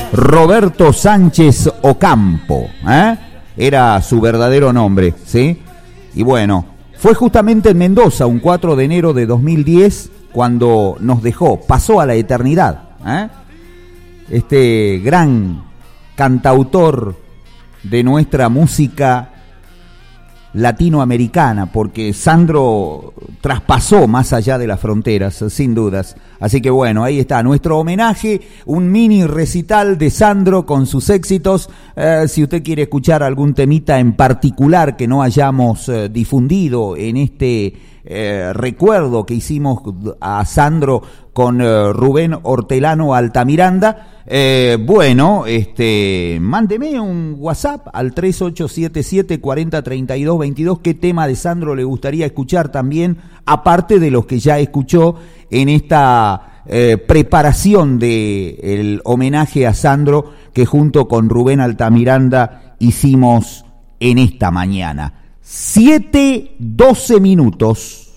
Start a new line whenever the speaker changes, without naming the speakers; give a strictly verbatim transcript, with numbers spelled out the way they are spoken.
Roberto Sánchez Ocampo, ¿eh? Era su verdadero nombre, ¿sí? Y bueno, fue justamente en Mendoza, un cuatro de enero de dos mil diez, cuando nos dejó, pasó a la eternidad, ¿eh? Este gran cantautor de nuestra música latinoamericana, porque Sandro traspasó más allá de las fronteras, sin dudas. Así que bueno, ahí está nuestro homenaje, un mini recital de Sandro con sus éxitos. Eh, si usted quiere escuchar algún temita en particular que no hayamos eh, difundido en este eh, recuerdo que hicimos a Sandro con eh, Rubén Hortelano Altamiranda, eh, bueno, este, mándeme un WhatsApp al tres ocho siete siete, cuatro cero, tres dos dos dos, qué tema de Sandro le gustaría escuchar también, aparte de los que ya escuchó en esta eh, preparación de el homenaje a Sandro que junto con Rubén Altamiranda hicimos en esta mañana. siete doce minutos.